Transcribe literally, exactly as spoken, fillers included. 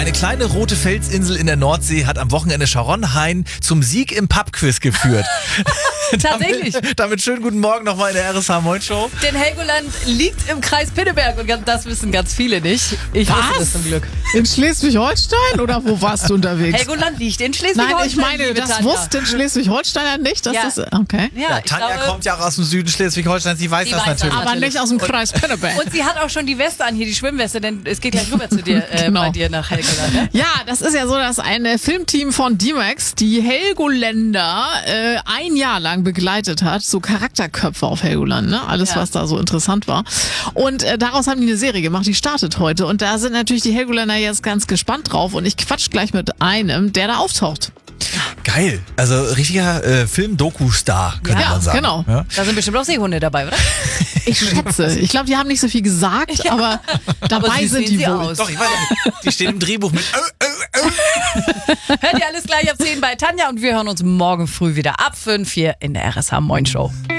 Eine kleine rote Felsinsel in der Nordsee hat am Wochenende Sharon Hein zum Sieg im Pubquiz geführt. Tatsächlich. damit, damit schönen guten Morgen nochmal in der R S H Moin Show. Denn Helgoland liegt im Kreis Pinneberg und das wissen ganz viele nicht. Ich Was? wusste das zum Glück. In Schleswig-Holstein oder wo warst du unterwegs? Helgoland liegt in Schleswig-Holstein. Nein, ich meine, liebe das Tanja. wussten Schleswig-Holsteiner nicht, dass Ja. das... Okay. Ja, Ja, ich Tanja glaube, kommt ja auch aus dem Süden Schleswig-Holsteins, sie weiß Sie das weiß das. natürlich. Aber Natürlich. nicht aus dem Kreis Pinneberg. Und sie hat auch schon die Weste an hier, die Schwimmweste, denn es geht gleich rüber zu dir, äh, Genau. bei dir nach Helgoland. Ne? Ja, das ist ja so, dass ein äh, Filmteam von D-Max die Helgoländer äh, ein Jahr lang begleitet hat. So Charakterköpfe auf Helgoland, ne? Alles, Ja. was da so interessant war. Und äh, daraus haben die eine Serie gemacht, die startet heute. Und da sind natürlich die Helgoländer jetzt ganz gespannt drauf. Und ich quatsch gleich mit einem, der da auftaucht. Geil. Also richtiger äh, Film-Doku-Star, könnte Ja, man sagen. genau. Ja? Da sind bestimmt auch Seehunde dabei, oder? Ich schätze. Ich glaube, die haben nicht so viel gesagt, aber dabei süß sind sehen die sie wohl. aus. Doch, ich weiß nicht. Die stehen im Drehbuch mit. Äh, äh, äh. Hört ihr alles gleich ab zehn bei Tanja und wir hören uns morgen früh wieder ab fünf hier in der R S H Moin Show.